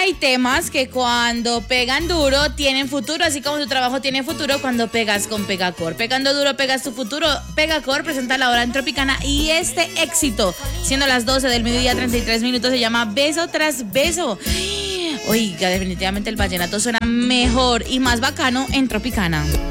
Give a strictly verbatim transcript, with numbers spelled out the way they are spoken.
hay temas que cuando pegan duro tienen futuro, así como tu trabajo tiene futuro cuando pegas con Pegacor. Pegando duro pegas tu futuro. Pegacor presenta la hora en Tropicana y este éxito, siendo las doce del mediodía treinta y tres minutos, se llama Beso tras Beso. Oiga, definitivamente el vallenato suena mejor y más bacano en Tropicana.